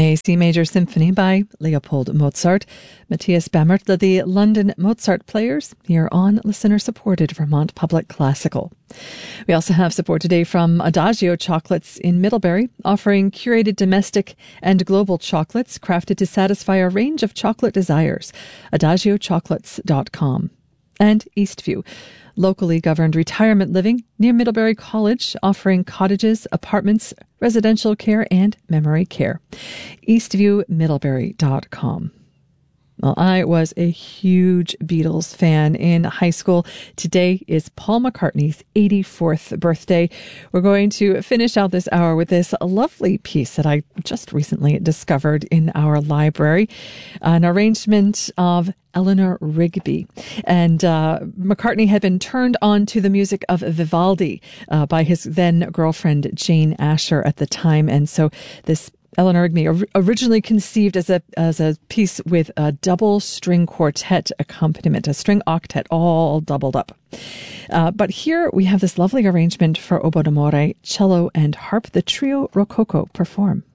A C Major Symphony by Leopold Mozart. Matthias Bammert led the London Mozart Players here on listener-supported Vermont Public Classical. We also have support today from Adagio Chocolates in Middlebury, offering curated domestic and global chocolates crafted to satisfy a range of chocolate desires. AdagioChocolates.com. And Eastview, locally governed retirement living near Middlebury College, offering cottages, apartments, residential care, and memory care. EastviewMiddlebury.com. Well, I was a huge Beatles fan in high school. Today is Paul McCartney's 84th birthday. We're going to finish out this hour with this lovely piece that I just recently discovered in our library, an arrangement of Eleanor Rigby. And McCartney had been turned on to the music of Vivaldi by his then girlfriend Jane Asher at the time. And so this Eleanor Rigby, originally conceived as a piece with a double string quartet accompaniment, a string octet all doubled up. But here we have this lovely arrangement for oboe d'amore, cello, and harp. The trio Rococo perform.